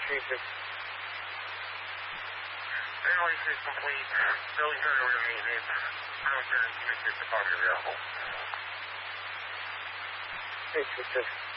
Jesus. Invoice is complete. Bill turned over to maintenance. I don't care if you make this department available. Hey, sister.